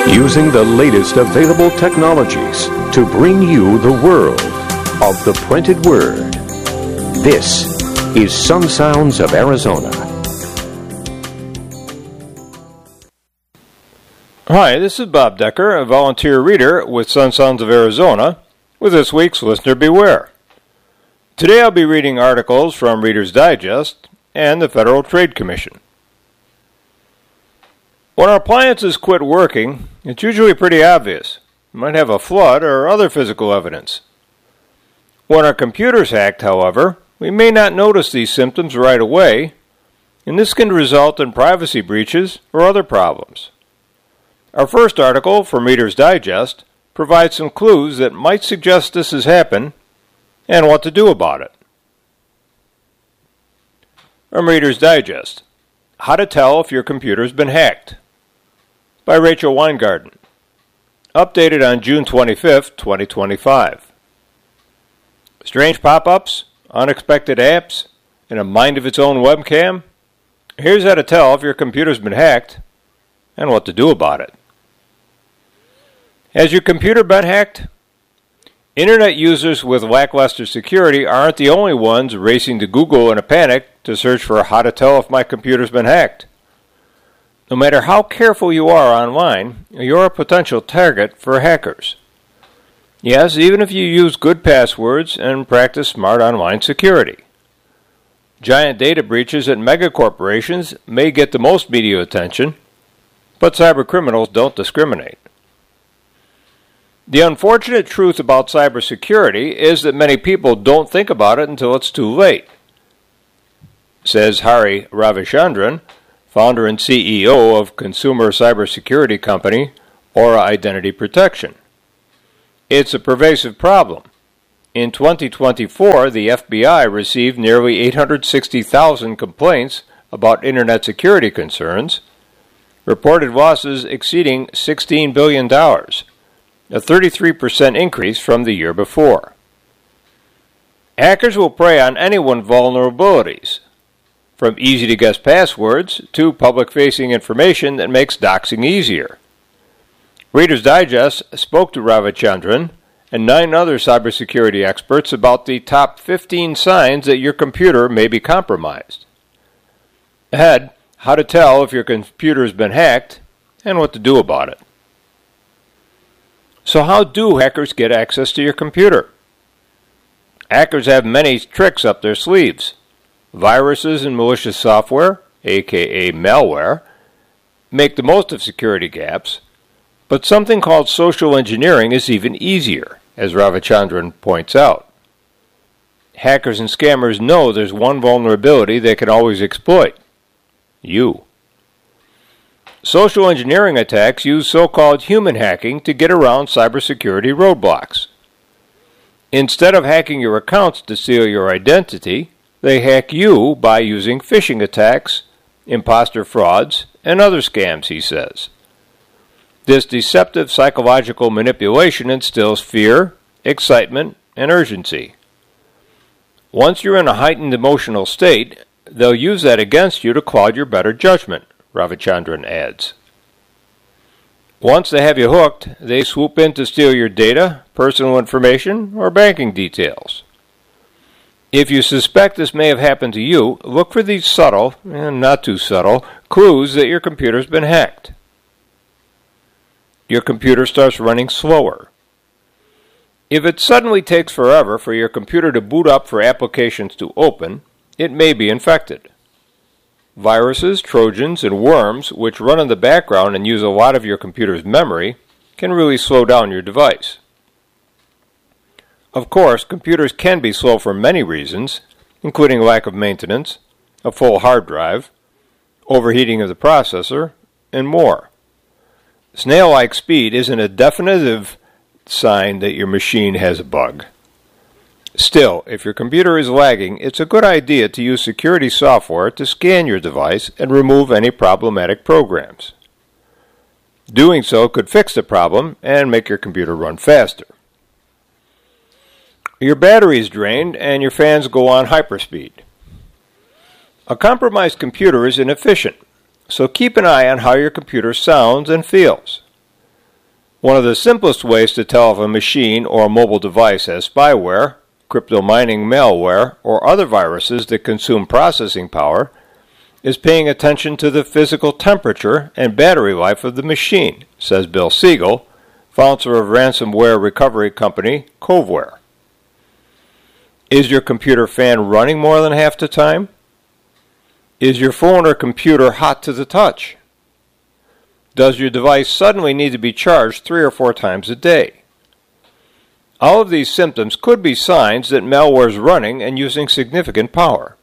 Using the latest available technologies to bring you the world of the printed word. This is Sun Sounds of Arizona. Hi, this is Bob Decker, a volunteer reader with Sun Sounds of Arizona, with this week's Listener Beware. Today I'll be reading articles from Reader's Digest and the Federal Trade Commission. When our appliances quit working, it's usually pretty obvious. We might have a flood or other physical evidence. When our computer's hacked, however, we may not notice these symptoms right away, and this can result in privacy breaches or other problems. Our first article from Reader's Digest provides some clues that might suggest this has happened and what to do about it. From Reader's Digest, How to Tell If Your Computer's Been Hacked, by Rachel Weingarten. Updated on June 25, 2025. Strange pop-ups, unexpected apps, and a mind-of-its-own webcam? Here's how to tell if your computer's been hacked and what to do about it. Has your computer been hacked? Internet users with lackluster security aren't the only ones racing to Google in a panic to search for how to tell if my computer's been hacked. No matter how careful you are online, you're a potential target for hackers. Yes, even if you use good passwords and practice smart online security. Giant data breaches at megacorporations may get the most media attention, but cybercriminals don't discriminate. The unfortunate truth about cybersecurity is that many people don't think about it until it's too late, says Hari Ravichandran, founder and CEO of consumer cybersecurity company Aura Identity Protection. It's a pervasive problem. In 2024, the FBI received nearly 860,000 complaints about Internet security concerns, reported losses exceeding $16 billion, a 33% increase from the year before. Hackers will prey on anyone's vulnerabilities, from easy-to-guess passwords to public-facing information that makes doxing easier. Reader's Digest spoke to Ravichandran and 9 other cybersecurity experts about the top 15 signs that your computer may be compromised. Ahead, how to tell if your computer's been hacked and what to do about it. So how do hackers get access to your computer? Hackers have many tricks up their sleeves. Viruses and malicious software, aka malware, make the most of security gaps, but something called social engineering is even easier, as Ravichandran points out. Hackers and scammers know there's one vulnerability they can always exploit: you. Social engineering attacks use so-called human hacking to get around cybersecurity roadblocks. Instead of hacking your accounts to steal your identity, they hack you by using phishing attacks, imposter frauds, and other scams, he says. This deceptive psychological manipulation instills fear, excitement, and urgency. Once you're in a heightened emotional state, they'll use that against you to cloud your better judgment, Ravichandran adds. Once they have you hooked, they swoop in to steal your data, personal information, or banking details. If you suspect this may have happened to you, look for these subtle, and not too subtle, clues that your computer's been hacked. Your computer starts running slower. If it suddenly takes forever for your computer to boot up for applications to open, it may be infected. Viruses, trojans, and worms, which run in the background and use a lot of your computer's memory, can really slow down your device. Of course, computers can be slow for many reasons, including lack of maintenance, a full hard drive, overheating of the processor, and more. Snail-like speed isn't a definitive sign that your machine has a bug. Still, if your computer is lagging, it's a good idea to use security software to scan your device and remove any problematic programs. Doing so could fix the problem and make your computer run faster. Your battery is drained and your fans go on hyperspeed. A compromised computer is inefficient, so keep an eye on how your computer sounds and feels. One of the simplest ways to tell if a machine or a mobile device has spyware, crypto mining malware, or other viruses that consume processing power is paying attention to the physical temperature and battery life of the machine, says Bill Siegel, founder of ransomware recovery company Coveware. Is your computer fan running more than half the time? Is your phone or computer hot to the touch? Does your device suddenly need to be charged 3 or 4 times a day? All of these symptoms could be signs that malware is running and using significant power.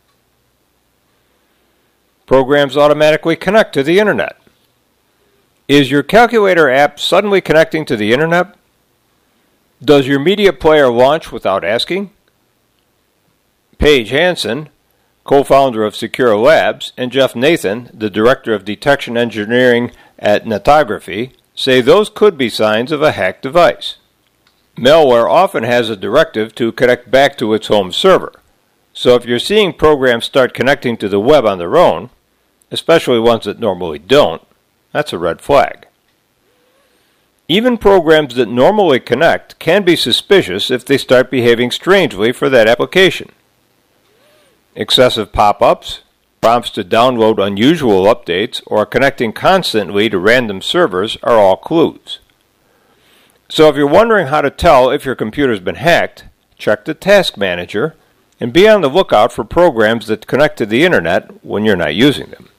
Programs automatically connect to the Internet. Is your calculator app suddenly connecting to the Internet? Does your media player launch without asking? Paige Hansen, co-founder of Secure Labs, and Jeff Nathan, the director of detection engineering at Netography, say those could be signs of a hacked device. Malware often has a directive to connect back to its home server, so if you're seeing programs start connecting to the web on their own, especially ones that normally don't, that's a red flag. Even programs that normally connect can be suspicious if they start behaving strangely for that application. Excessive pop-ups, prompts to download unusual updates, or connecting constantly to random servers are all clues. So if you're wondering how to tell if your computer's been hacked, check the Task Manager and be on the lookout for programs that connect to the Internet when you're not using them.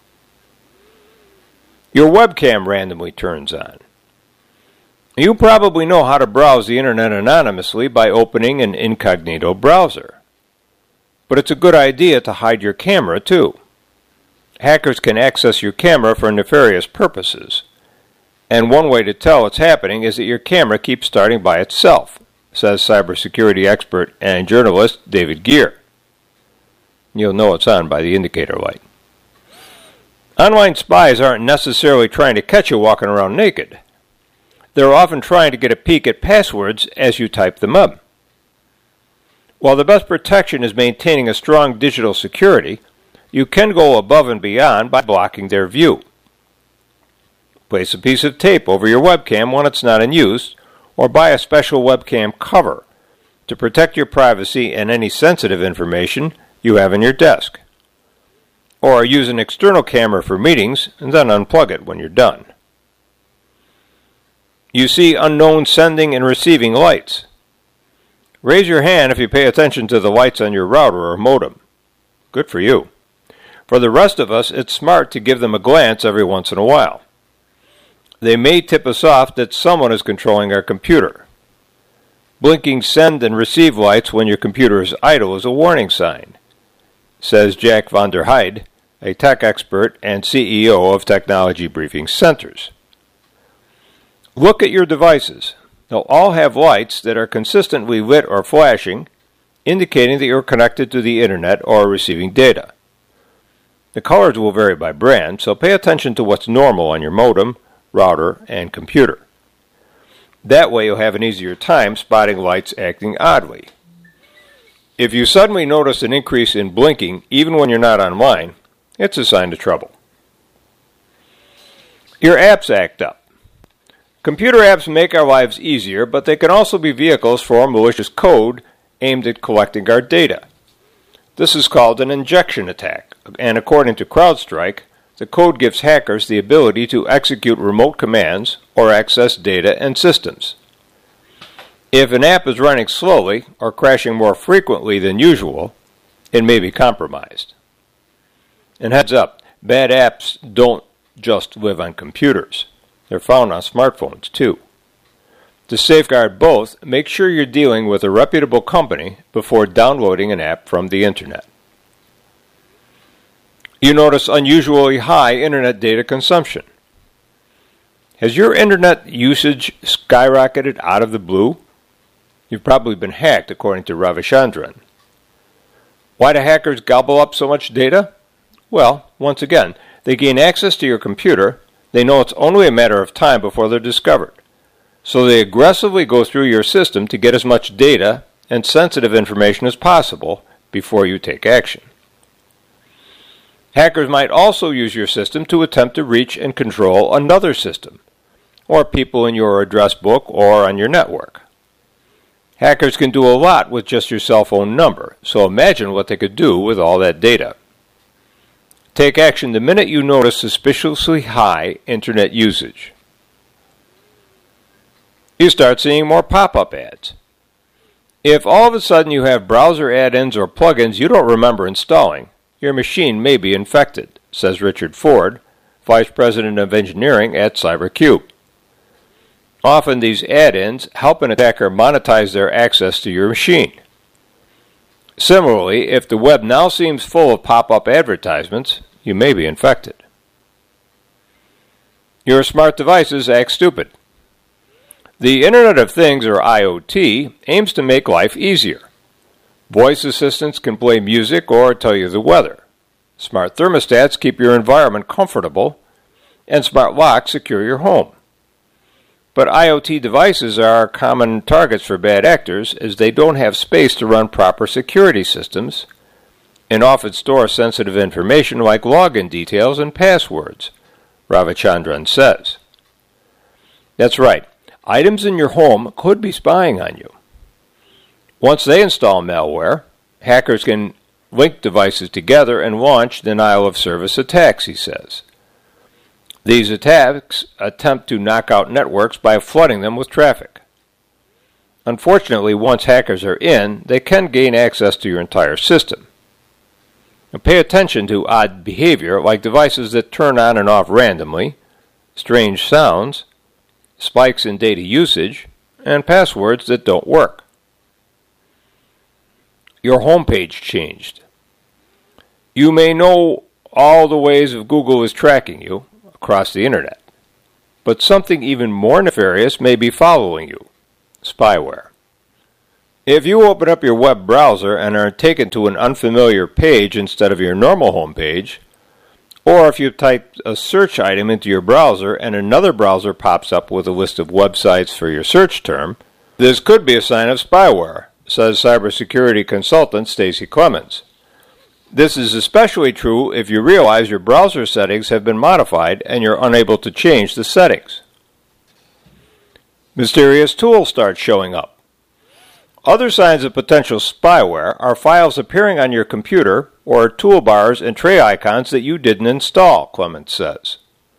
Your webcam randomly turns on. You probably know how to browse the Internet anonymously by opening an incognito browser. But it's a good idea to hide your camera too. Hackers can access your camera for nefarious purposes, and one way to tell it's happening is that your camera keeps starting by itself, says cybersecurity expert and journalist David Geer. You'll know it's on by the indicator light. Online spies aren't necessarily trying to catch you walking around naked. They're often trying to get a peek at passwords as you type them up. While the best protection is maintaining a strong digital security, you can go above and beyond by blocking their view. Place a piece of tape over your webcam when it's not in use, or buy a special webcam cover to protect your privacy and any sensitive information you have in your desk. Or use an external camera for meetings and then unplug it when you're done. You see unknown sending and receiving lights. Raise your hand if you pay attention to the lights on your router or modem. Good for you. For the rest of us, it's smart to give them a glance every once in a while. They may tip us off that someone is controlling our computer. Blinking send and receive lights when your computer is idle is a warning sign, says Jack von der Heide, a tech expert and CEO of Technology Briefing Centers. Look at your devices. They'll all have lights that are consistently lit or flashing, indicating that you're connected to the Internet or receiving data. The colors will vary by brand, so pay attention to what's normal on your modem, router, and computer. That way you'll have an easier time spotting lights acting oddly. If you suddenly notice an increase in blinking even when you're not online, it's a sign of trouble. Your apps act up. Computer apps make our lives easier, but they can also be vehicles for malicious code aimed at collecting our data. This is called an injection attack, and according to CrowdStrike, the code gives hackers the ability to execute remote commands or access data and systems. If an app is running slowly or crashing more frequently than usual, it may be compromised. And heads up, bad apps don't just live on computers. They're found on smartphones too. To safeguard both, make sure you're dealing with a reputable company before downloading an app from the Internet. You notice unusually high Internet data consumption. Has your Internet usage skyrocketed out of the blue? You've probably been hacked, according to Ravichandran. Why do hackers gobble up so much data? Well, once again, they gain access to your computer. They know it's only a matter of time before they're discovered. So they aggressively go through your system to get as much data and sensitive information as possible before you take action. Hackers might also use your system to attempt to reach and control another system, or people in your address book or on your network. Hackers can do a lot with just your cell phone number, so imagine what they could do with all that data. Take action the minute you notice suspiciously high internet usage. You start seeing more pop-up ads. If all of a sudden you have browser add-ins or plugins you don't remember installing, your machine may be infected, says Richard Ford, Vice President of Engineering at CyberCube. Often these add-ins help an attacker monetize their access to your machine. Similarly, if the web now seems full of pop-up advertisements, you may be infected. Your smart devices act stupid. The Internet of Things, or IoT, aims to make life easier. Voice assistants can play music or tell you the weather. Smart thermostats keep your environment comfortable, and smart locks secure your home. But IoT devices are common targets for bad actors as they don't have space to run proper security systems and often store sensitive information like login details and passwords, Ravichandran says. That's right. Items in your home could be spying on you. Once they install malware, hackers can link devices together and launch denial-of-service attacks, he says. These attacks attempt to knock out networks by flooding them with traffic. Unfortunately, once hackers are in, they can gain access to your entire system. Now, pay attention to odd behavior like devices that turn on and off randomly, strange sounds, spikes in data usage, and passwords that don't work. Your homepage changed. You may know all the ways of Google is tracking you across the internet, but something even more nefarious may be following you: spyware. If you open up your web browser and are taken to an unfamiliar page instead of your normal homepage, or if you type a search item into your browser and another browser pops up with a list of websites for your search term, this could be a sign of spyware, says cybersecurity consultant Stacy Clemens. This is especially true if you realize your browser settings have been modified and you're unable to change the settings. Mysterious tools start showing up. Other signs of potential spyware are files appearing on your computer or toolbars and tray icons that you didn't install, Clemens says.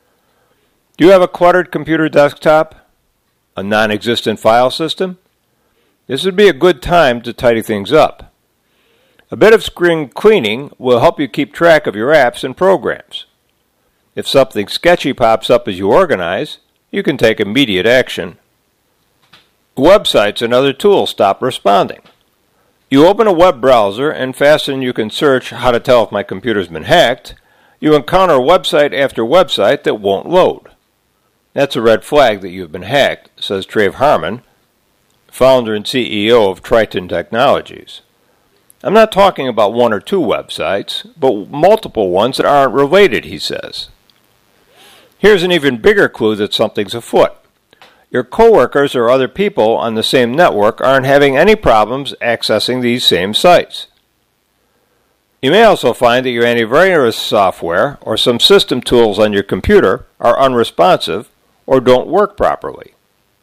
Do you have a cluttered computer desktop? A non-existent file system? This would be a good time to tidy things up. A bit of screen cleaning will help you keep track of your apps and programs. If something sketchy pops up as you organize, you can take immediate action. Websites and other tools stop responding. You open a web browser and faster than you can search how to tell if my computer's been hacked, you encounter website after website that won't load. That's a red flag that you've been hacked, says Trav Harmon, founder and CEO of Triton Technologies. I'm not talking about one or two websites, but multiple ones that aren't related, he says. Here's an even bigger clue that something's afoot. Your coworkers or other people on the same network aren't having any problems accessing these same sites. You may also find that your antivirus software or some system tools on your computer are unresponsive or don't work properly.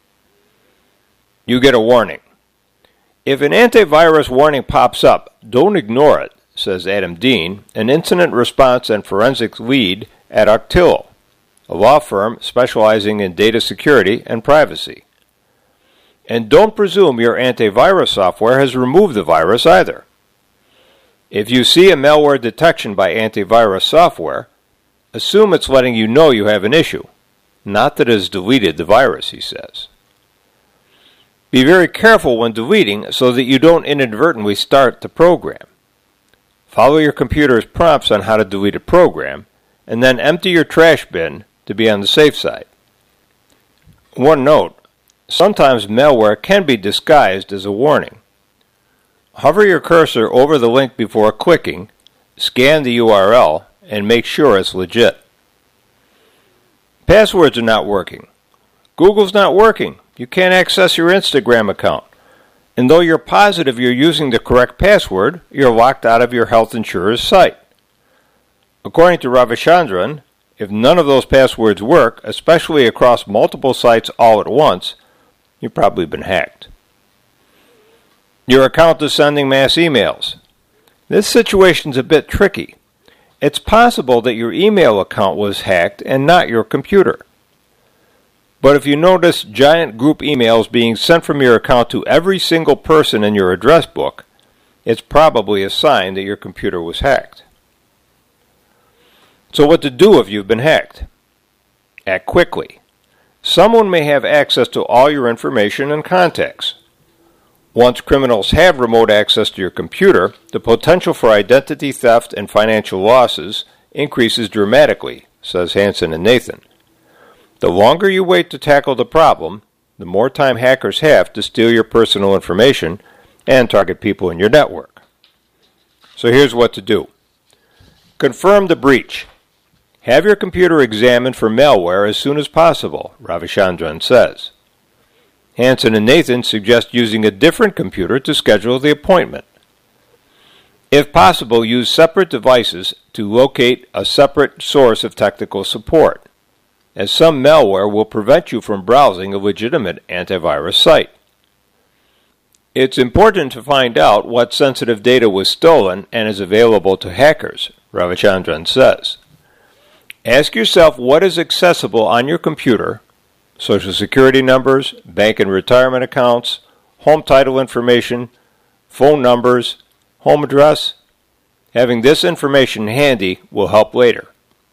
You get a warning. If an antivirus warning pops up, don't ignore it, says Adam Dean, an incident response and forensics lead at Octillo, a law firm specializing in data security and privacy. And don't presume your antivirus software has removed the virus either. If you see a malware detection by antivirus software, assume it's letting you know you have an issue, not that it has deleted the virus, he says. Be very careful when deleting so that you don't inadvertently start the program. Follow your computer's prompts on how to delete a program, and then empty your trash bin to be on the safe side. One note, sometimes malware can be disguised as a warning. Hover your cursor over the link before clicking, scan the URL, and make sure it's legit. Passwords are not working. Google's not working. You can't access your Instagram account. And though you're positive you're using the correct password, you're locked out of your health insurer's site. According to Ravichandran, If none of those passwords work, especially across multiple sites all at once, you've probably been hacked. Your account is sending mass emails. This situation's a bit tricky. It's possible that your email account was hacked and not your computer. But if you notice giant group emails being sent from your account to every single person in your address book, it's probably a sign that your computer was hacked. So what to do if you've been hacked? Act quickly. Someone may have access to all your information and contacts. Once criminals have remote access to your computer, the potential for identity theft and financial losses increases dramatically, says Hansen and Nathan. The longer you wait to tackle the problem, the more time hackers have to steal your personal information and target people in your network. So here's what to do. Confirm the breach. Have your computer examined for malware as soon as possible, Ravichandran says. Hansen and Nathan suggest using a different computer to schedule the appointment. If possible, use separate devices to locate a separate source of technical support, as some malware will prevent you from browsing a legitimate antivirus site. It's important to find out what sensitive data was stolen and is available to hackers, Ravichandran says. Ask yourself what is accessible on your computer: Social Security numbers, bank and retirement accounts, home title information, phone numbers, home address. Having this information handy will help later.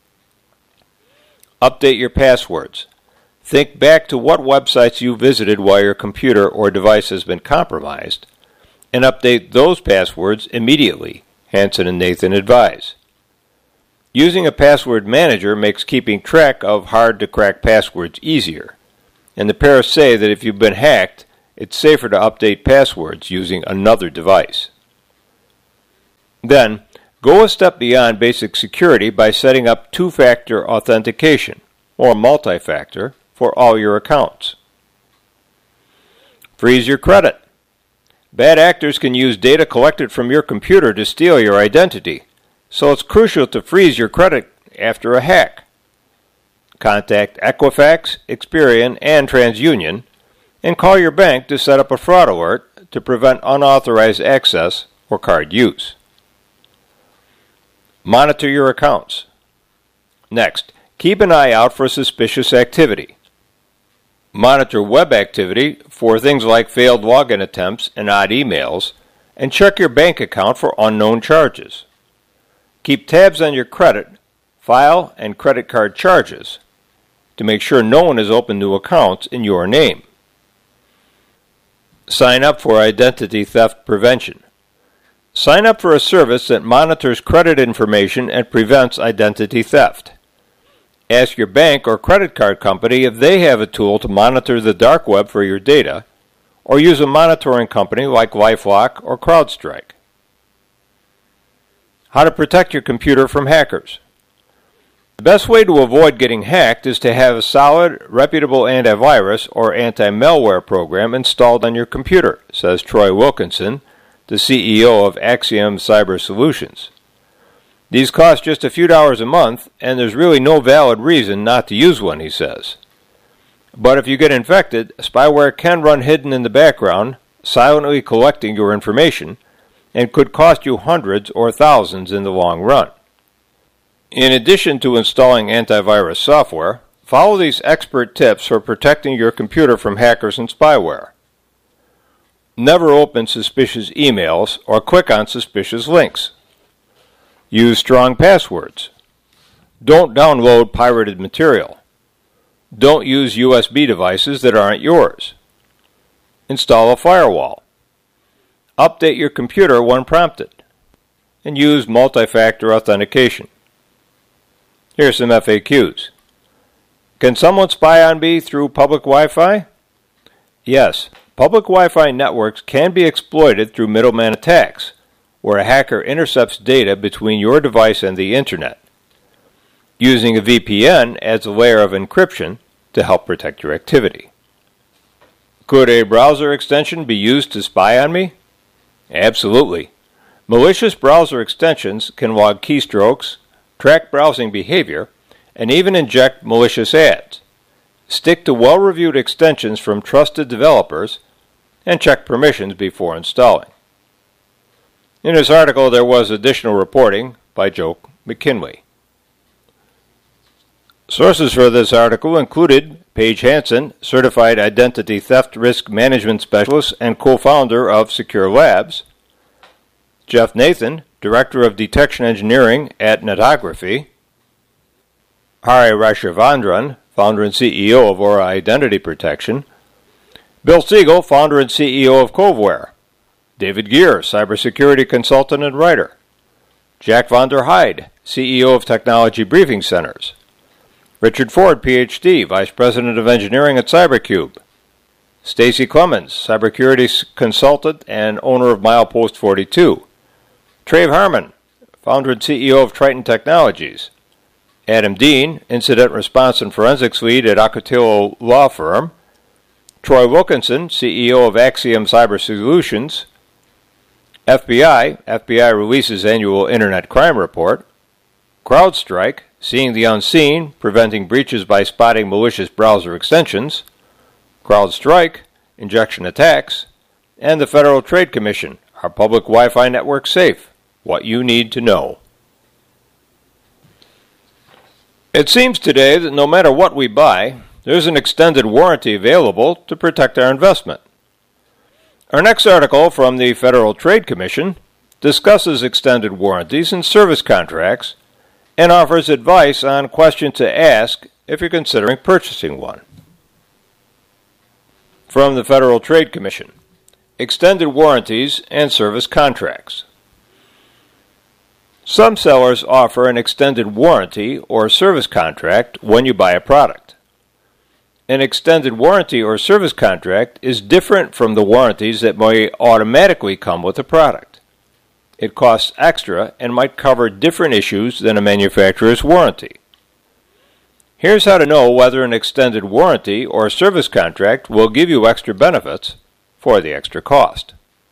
Update your passwords. Think back to what websites you visited while your computer or device has been compromised, and update those passwords immediately, Hansen and Nathan advise. Using a password manager makes keeping track of hard-to-crack passwords easier, and the pair say that if you've been hacked, it's safer to update passwords using another device. Then, go a step beyond basic security by setting up two-factor authentication, or multi-factor, for all your accounts. Freeze your credit. Bad actors can use data collected from your computer to steal your identity, so it's crucial to freeze your credit after a hack. Contact Equifax, Experian, and TransUnion, and call your bank to set up a fraud alert to prevent unauthorized access or card use. Monitor your accounts. Next, keep an eye out for suspicious activity. Monitor web activity for things like failed login attempts and odd emails, and check your bank account for unknown charges. Keep tabs on your credit, file, and credit card charges to make sure no one has opened new accounts in your name. Sign up for identity theft prevention. Sign up for a service that monitors credit information and prevents identity theft. Ask your bank or credit card company if they have a tool to monitor the dark web for your data, or use a monitoring company like LifeLock or CrowdStrike. How to protect your computer from hackers. The best way to avoid getting hacked is to have a solid, reputable antivirus or anti-malware program installed on your computer, says Troy Wilkinson, the CEO of Axiom Cyber Solutions. These cost just a few dollars a month, and there's really no valid reason not to use one, he says. But if you get infected, spyware can run hidden in the background, silently collecting your information, and could cost you hundreds or thousands in the long run. In addition to installing antivirus software, follow these expert tips for protecting your computer from hackers and spyware. Never open suspicious emails or click on suspicious links. Use strong passwords. Don't download pirated material. Don't use USB devices that aren't yours. Install a firewall. Update your computer when prompted. And use multi-factor authentication. Here are some FAQs. Can someone spy on me through public Wi-Fi? Yes, public Wi-Fi networks can be exploited through middleman attacks, where a hacker intercepts data between your device and the Internet. Using a VPN adds a layer of encryption to help protect your activity. Could a browser extension be used to spy on me? Absolutely. Malicious browser extensions can log keystrokes, track browsing behavior, and even inject malicious ads. Stick to well-reviewed extensions from trusted developers and check permissions before installing. In this article, there was additional reporting by Joe McKinley. Sources for this article included Paige Hansen, Certified Identity Theft Risk Management Specialist and co-founder of Secure Labs; Jeff Nathan, Director of Detection Engineering at Netography; Hari Rashavandran, Founder and CEO of Aura Identity Protection; Bill Siegel, Founder and CEO of Coveware; David Gear, Cybersecurity Consultant and Writer; Jack von der Heide, CEO of Technology Briefing Centers; Richard Ford, Ph.D., Vice President of Engineering at CyberCube; Stacy Clemens, Cybersecurity Consultant and owner of Milepost 42; Trave Harmon, Founder and CEO of Triton Technologies; Adam Dean, Incident Response and Forensics Lead at Ocotillo Law Firm; Troy Wilkinson, CEO of Axiom Cyber Solutions; FBI releases annual Internet Crime Report; CrowdStrike, Seeing the Unseen, Preventing Breaches by Spotting Malicious Browser Extensions; CrowdStrike, Injection Attacks; and the Federal Trade Commission, Are Public Wi-Fi Networks Safe? What You Need to Know. It seems today that no matter what we buy, there's an extended warranty available to protect our investment. Our next article from the Federal Trade Commission discusses extended warranties and service contracts and offers advice on questions to ask if you're considering purchasing one. From the Federal Trade Commission, extended warranties and service contracts. Some sellers offer an extended warranty or service contract when you buy a product. An extended warranty or service contract is different from the warranties that may automatically come with a product. It costs extra and might cover different issues than a manufacturer's warranty. Here's how to know whether an extended warranty or service contract will give you extra benefits for the extra cost.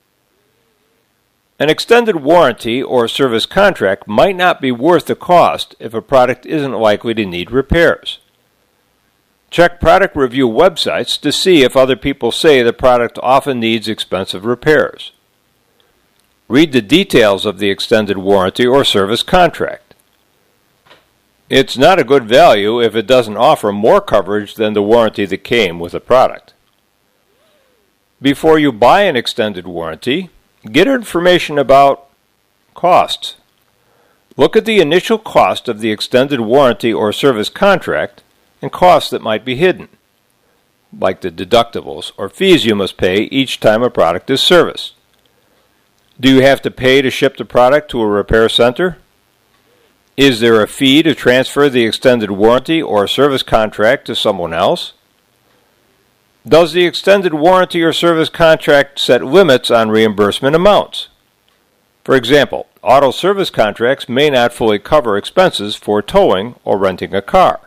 An extended warranty or service contract might not be worth the cost if a product isn't likely to need repairs. Check product review websites to see if other people say the product often needs expensive repairs. Read the details of the extended warranty or service contract. It's not a good value if it doesn't offer more coverage than the warranty that came with the product. Before you buy an extended warranty, get information about costs. Look at the initial cost of the extended warranty or service contract and costs that might be hidden, like the deductibles or fees you must pay each time a product is serviced. Do you have to pay to ship the product to a repair center? Is there a fee to transfer the extended warranty or service contract to someone else? Does the extended warranty or service contract set limits on reimbursement amounts? For example, auto service contracts may not fully cover expenses for towing or renting a car.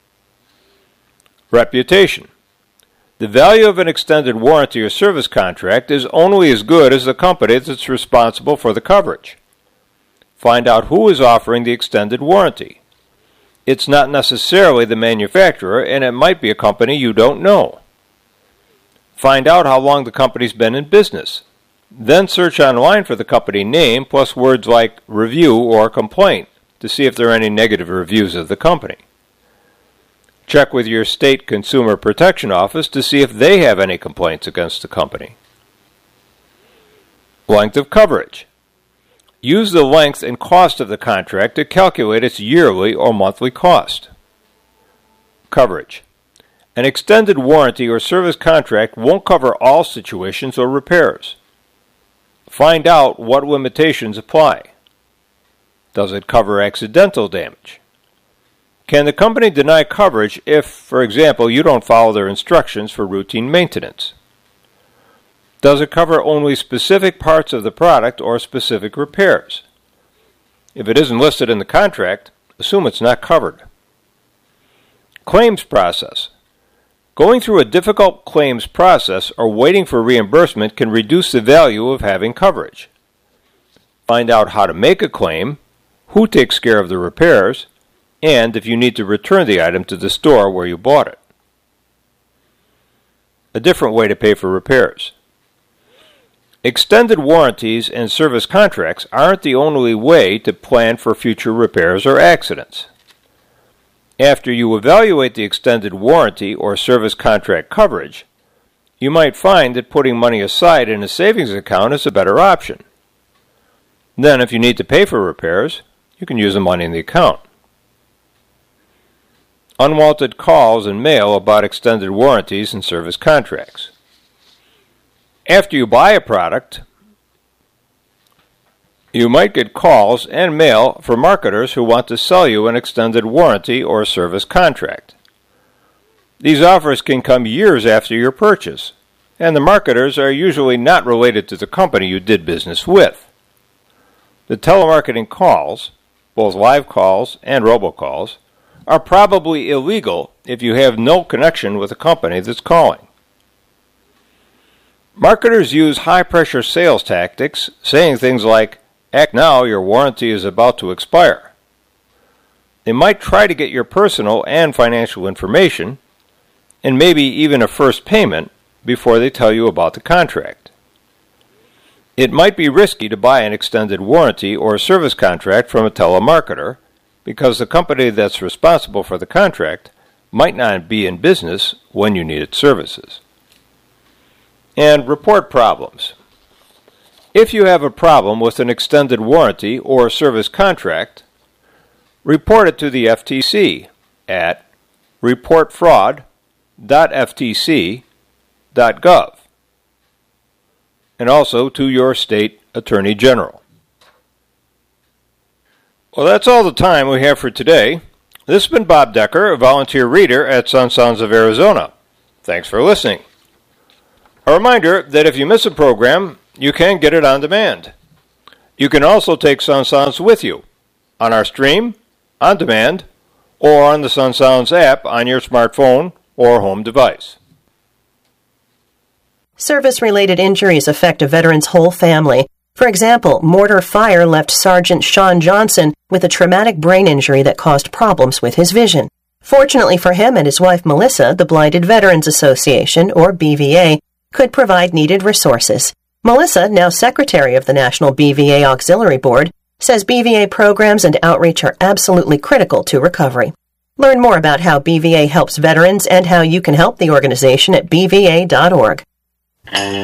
Reputation. The value of an extended warranty or service contract is only as good as the company that's responsible for the coverage. Find out who is offering the extended warranty. It's not necessarily the manufacturer, and it might be a company you don't know. Find out how long the company's been in business. Then search online for the company name plus words like review or complaint to see if there are any negative reviews of the company. Check with your state consumer protection office to see if they have any complaints against the company. Length of coverage. Use the length and cost of the contract to calculate its yearly or monthly cost. Coverage. An extended warranty or service contract won't cover all situations or repairs. Find out what limitations apply. Does it cover accidental damage? Can the company deny coverage if, for example, you don't follow their instructions for routine maintenance? Does it cover only specific parts of the product or specific repairs? If it isn't listed in the contract, assume it's not covered. Claims process. Going through a difficult claims process or waiting for reimbursement can reduce the value of having coverage. Find out how to make a claim, who takes care of the repairs, and if you need to return the item to the store where you bought it. A different way to pay for repairs. Extended warranties and service contracts aren't the only way to plan for future repairs or accidents. After you evaluate the extended warranty or service contract coverage, you might find that putting money aside in a savings account is a better option. Then, if you need to pay for repairs, you can use the money in the account. Unwanted calls and mail about extended warranties and service contracts. After you buy a product, you might get calls and mail from marketers who want to sell you an extended warranty or service contract. These offers can come years after your purchase, and the marketers are usually not related to the company you did business with. The telemarketing calls, both live calls and robocalls, are probably illegal if you have no connection with the company that's calling. Marketers use high-pressure sales tactics, saying things like, "Act now, your warranty is about to expire." They might try to get your personal and financial information, and maybe even a first payment, before they tell you about the contract. It might be risky to buy an extended warranty or service contract from a telemarketer, because the company that's responsible for the contract might not be in business when you need its services. And report problems. If you have a problem with an extended warranty or service contract, report it to the FTC at reportfraud.ftc.gov, and also to your state attorney general. Well, that's all the time we have for today. This has been Bob Decker, a volunteer reader at Sun Sounds of Arizona. Thanks for listening. A reminder that if you miss a program, you can get it on demand. You can also take Sun Sounds with you on our stream, on demand, or on the Sun Sounds app on your smartphone or home device. Service-related injuries affect a veteran's whole family. For example, mortar fire left Sergeant Sean Johnson with a traumatic brain injury that caused problems with his vision. Fortunately for him and his wife Melissa, the Blinded Veterans Association, or BVA, could provide needed resources. Melissa, now secretary of the National BVA Auxiliary Board, says BVA programs and outreach are absolutely critical to recovery. Learn more about how BVA helps veterans and how you can help the organization at bva.org.